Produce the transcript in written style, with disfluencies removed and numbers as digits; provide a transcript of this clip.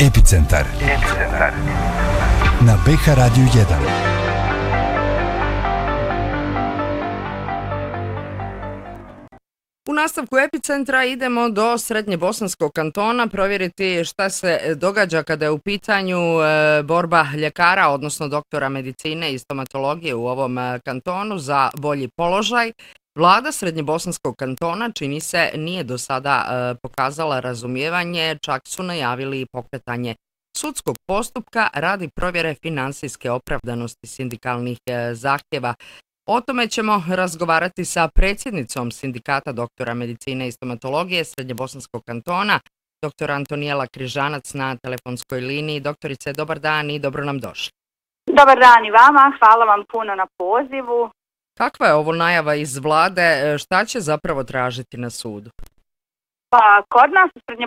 Epicentar. Na BH Radio 1. U nastavku Epicentra idemo do Srednjebosanskog kantona provjeriti šta se događa kada je u pitanju borba ljekara, odnosno doktora medicine i stomatologije u ovom kantonu za bolji položaj. Vlada Srednjebosanskog kantona, čini se, nije do sada pokazala razumijevanje, čak su najavili pokretanje sudskog postupka radi provjere financijske opravdanosti sindikalnih zahtjeva. O tome ćemo razgovarati sa predsjednicom Sindikata doktora medicine i stomatologije Srednjebosanskog kantona, dr. Antonijela Križanac na telefonskoj liniji. Doktorice, dobar dan i dobro nam došli. Dobar dan i vama, hvala vam puno na pozivu. Kakva je ovo najava iz vlade, šta će zapravo tražiti na sudu? Pa, kod nas u